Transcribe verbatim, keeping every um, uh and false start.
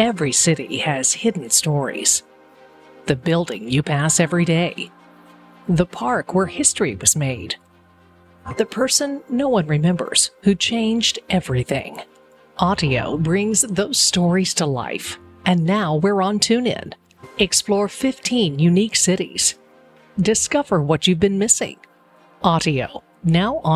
Every city has hidden stories. The building you pass every day. The park where history was made. The person no one remembers who changed everything. Audio brings those stories to life. And now we're on TuneIn. Explore fifteen unique cities. Discover what you've been missing. Audio, now on